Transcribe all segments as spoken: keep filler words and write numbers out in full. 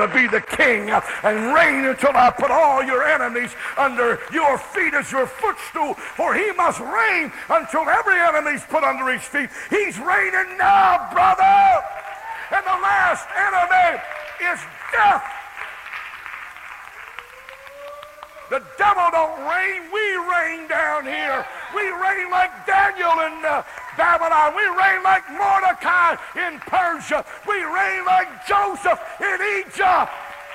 to be the king and reign until I put all your enemies under your feet as your footstool. For he must reign until every enemy is put under his feet. He's reigning now, brother. And the last enemy is death. The devil don't reign. We reign down here. We reign like Daniel in uh, Babylon. We reign like Mordecai in Persia. We reign like Joseph in Egypt.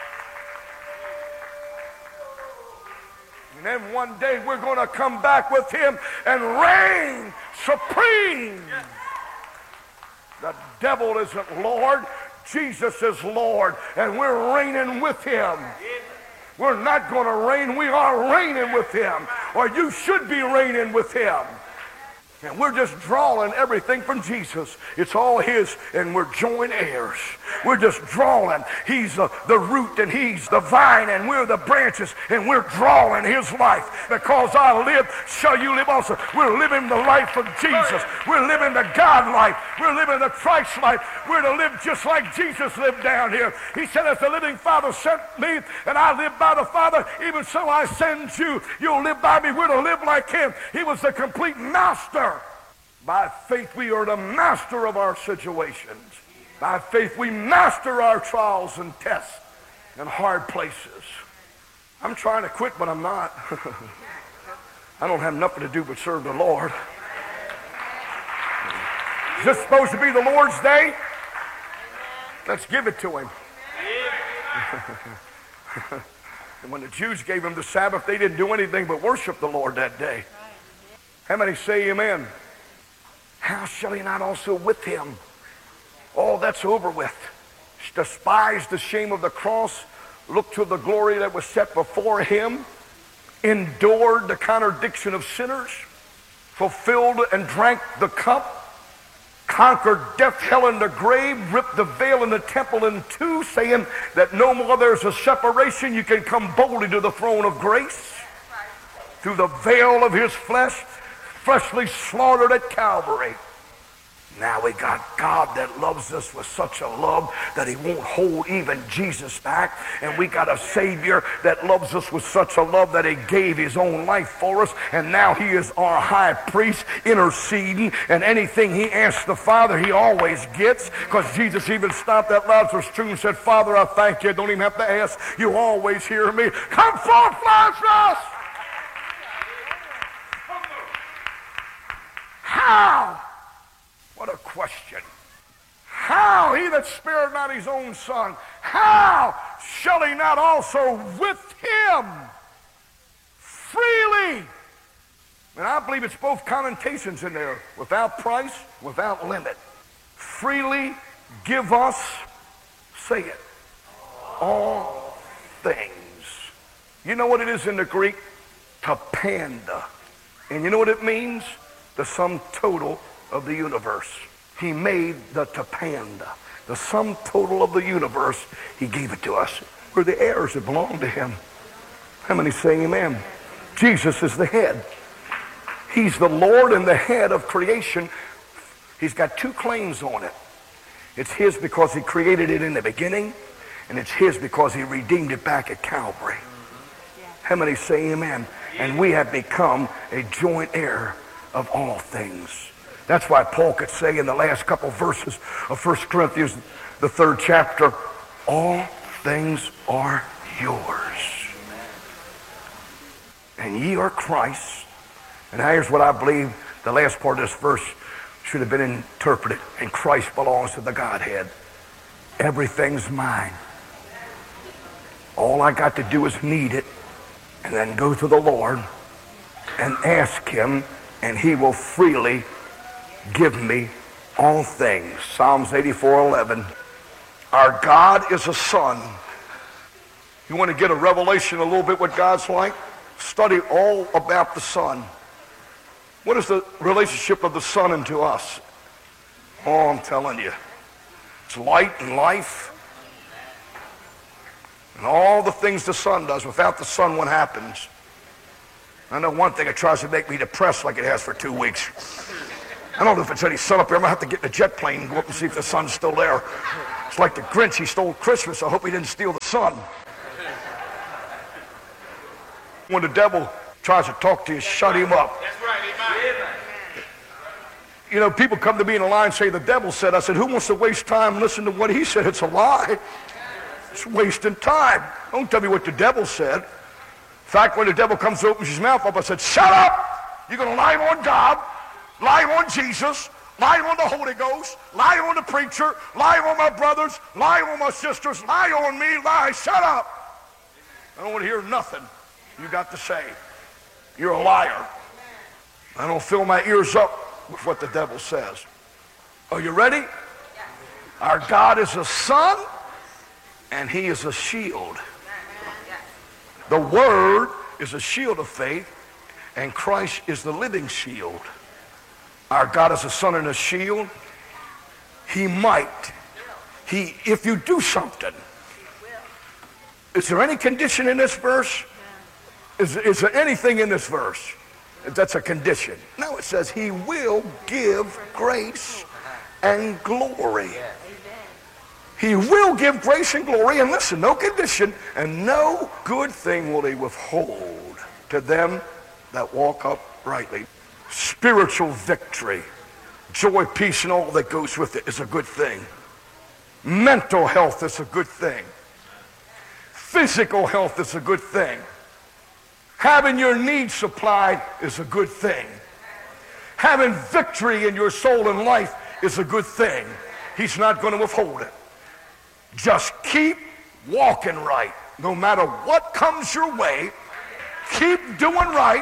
And then one day we're going to come back with him and reign supreme. The devil isn't Lord. Jesus is Lord. And we're reigning with him. We're not going to reign. We are reigning with him. Or you should be reigning with him. And we're just drawing everything from Jesus. It's all his, and we're joint heirs. We're just drawing. He's the, the root, and he's the vine, and we're the branches, and we're drawing his life. Because I live, shall you live also. We're living the life of Jesus. We're living the God life. We're living the Christ life. We're to live just like Jesus lived down here. He said, as the living Father sent me, and I live by the Father, even so I send you. You'll live by me. We're to live like him. He was the complete master. By faith, we are the master of our situations. By faith, we master our trials and tests and hard places. I'm trying to quit, but I'm not. I don't have nothing to do but serve the Lord. Is this supposed to be the Lord's day? Let's give it to him. And when the Jews gave him the Sabbath, they didn't do anything but worship the Lord that day. How many say amen? How shall he not also with him? Oh, that's over with. Despise the shame of the cross. Look to the glory that was set before him. Endured the contradiction of sinners. Fulfilled and drank the cup. Conquered death, hell, and the grave. Ripped the veil in the temple in two, saying that no more there's a separation. You can come boldly to the throne of grace. Through the veil of his flesh. Freshly slaughtered at Calvary. Now we got God that loves us with such a love that he won't hold even Jesus back. And we got a Savior that loves us with such a love that he gave his own life for us. And now he is our high priest interceding. And anything he asks the Father, he always gets. Because Jesus even stopped at Lazarus' tomb and said, Father, I thank you. I don't even have to ask. You always hear me. Come forth, Lazarus! How? What a question. How? He that spared not his own son, how shall he not also with him freely? And I believe it's both connotations in there. Without price, without limit. Freely give us, say it, all things. You know what it is in the Greek? Tapanda. And you know what it means? The sum total of the universe. He made the tapanda. The sum total of the universe, he gave it to us. We're the heirs that belong to him. How many say amen? Jesus is the head. He's the Lord and the head of creation. He's got two claims on it. It's his because he created it in the beginning, and it's his because he redeemed it back at Calvary. How many say amen? And we have become a joint heir of all things. That's why Paul could say in the last couple verses of First Corinthians, the third chapter, all things are yours. And ye are Christ. And here's what I believe the last part of this verse should have been interpreted. And Christ belongs to the Godhead. Everything's mine. All I got to do is need it, and then go to the Lord and ask him, and he will freely give me all things. Psalms eighty-four eleven. Our God is a son. You want to get a revelation a little bit what God's like? Study all about the Son. What is the relationship of the Son unto us? Oh, I'm telling you. It's light and life. And all the things the Son does. Without the Son, what happens? I know one thing, it tries to make me depressed like it has for two weeks. I don't know if it's any sun up there. I'm going to have to get in a jet plane and go up and see if the sun's still there. It's like the Grinch. He stole Christmas. I hope he didn't steal the sun. When the devil tries to talk to you, shut him up. That's right, amen. You know, people come to me in the line and say, the devil said. I said, who wants to waste time listening to what he said? It's a lie. It's wasting time. Don't tell me what the devil said. In fact, when the devil comes to open his mouth up, I said, shut up! You're going to lie on God, lie on Jesus, lie on the Holy Ghost, lie on the preacher, lie on my brothers, lie on my sisters, lie on me, lie. Shut up! I don't want to hear nothing you got to say. You're a liar. I don't fill my ears up with what the devil says. Are you ready? Our God is a sun, and he is a shield. The Word is a shield of faith, and Christ is the living shield. Our God is a sun and a shield. He might. He, if you do something. Is there any condition in this verse? Is, is there anything in this verse that's a condition? No, it says he will give grace and glory. He will give grace and glory, and listen, no condition, and no good thing will he withhold to them that walk uprightly. Spiritual victory, joy, peace, and all that goes with it is a good thing. Mental health is a good thing. Physical health is a good thing. Having your needs supplied is a good thing. Having victory in your soul and life is a good thing. He's not going to withhold it. Just keep walking right. No matter what comes your way, keep doing right.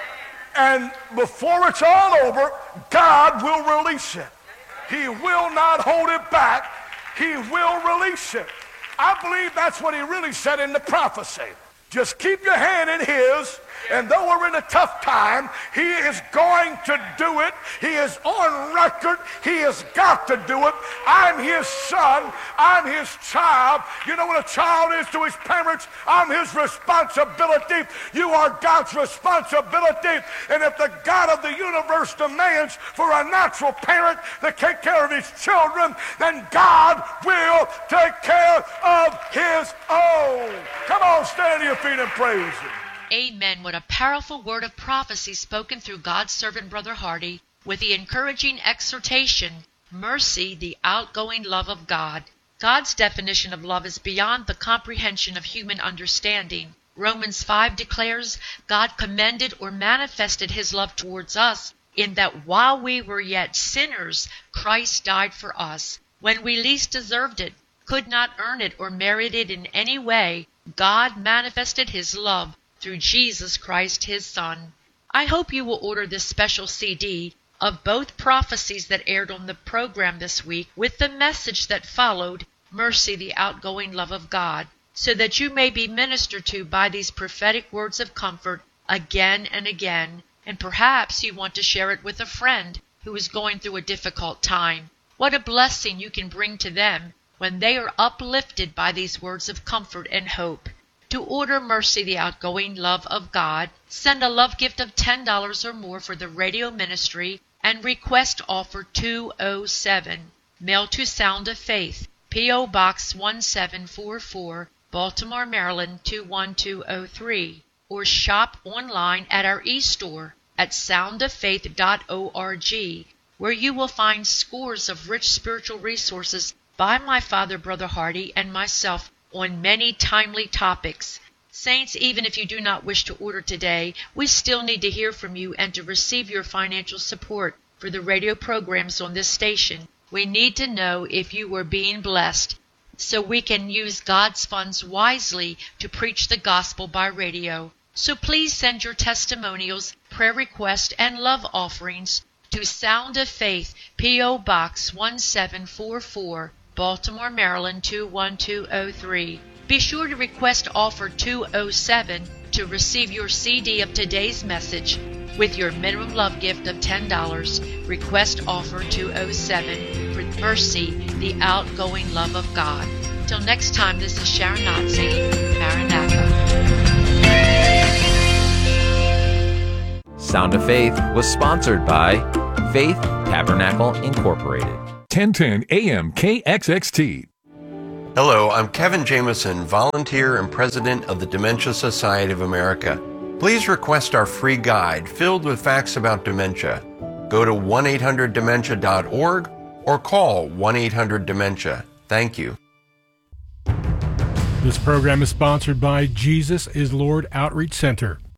And before it's all over, God will release it. He will not hold it back. He will release it. I believe that's what he really said in the prophecy. Just keep your hand in his, and though we're in a tough time, he is going to do it. He is on record. He has got to do it. I'm his son. I'm his child. You know what a child is to his parents? I'm his responsibility. You are God's responsibility. And if the God of the universe demands for a natural parent to take care of his children, then God will take care of his own. Come on, stand to your feet and praise him. Amen. What a powerful word of prophecy spoken through God's servant, Brother Hardy, with the encouraging exhortation, mercy, the outgoing love of God. God's definition of love is beyond the comprehension of human understanding. Romans five declares, God commended or manifested his love towards us in that while we were yet sinners, Christ died for us. When we least deserved it, could not earn it or merit it in any way, God manifested his love through Jesus Christ, his Son. I hope you will order this special C D of both prophecies that aired on the program this week with the message that followed, Mercy, the Outgoing Love of God, so that you may be ministered to by these prophetic words of comfort again and again, and perhaps you want to share it with a friend who is going through a difficult time. What a blessing you can bring to them when they are uplifted by these words of comfort and hope. To order Mercy, the Outgoing Love of God, send a love gift of ten dollars or more for the radio ministry and request offer two oh seven. Mail to Sound of Faith, P O. Box one seven four four, Baltimore, Maryland two one two oh three. Or shop online at our e-store at sound of faith dot org, where you will find scores of rich spiritual resources by my father, Brother Hardy, and myself on many timely topics. Saints, even if you do not wish to order today, we still need to hear from you and to receive your financial support for the radio programs on this station. We need to know if you are being blessed so we can use God's funds wisely to preach the gospel by radio. So please send your testimonials, prayer requests, and love offerings to Sound of Faith, P O. Box one seven four four, Baltimore, Maryland two one two oh three. Be sure to request offer two oh seven to receive your C D of today's message with your minimum love gift of ten dollars. Request offer two oh seven for Mercy, the Outgoing Love of God. Till next time, this is Sharon Knott saying Maranatha. Sound of Faith was sponsored by Faith Tabernacle Incorporated. ten ten A M K X X T. Hello, I'm Kevin Jameson, volunteer and president of the Dementia Society of America. Please request our free guide filled with facts about dementia. Go to one eight hundred dementia dot org or call one eight hundred dementia. Thank you. This program is sponsored by Jesus is Lord Outreach Center.